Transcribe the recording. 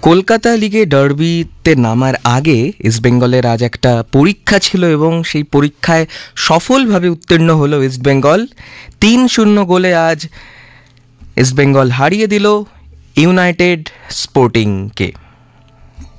কলকাতা লিগে ডার্বিতে নামার আগে ইস্টবেঙ্গলের আজ একটা পরীক্ষা ছিল এবং সেই পরীক্ষায় সফলভাবে উত্তীর্ণ হলো ইস্টবেঙ্গল। 3-0 গোলে আজ ইস্টবেঙ্গল হারিয়ে দিল ইউনাইটেড স্পোর্টিংকে।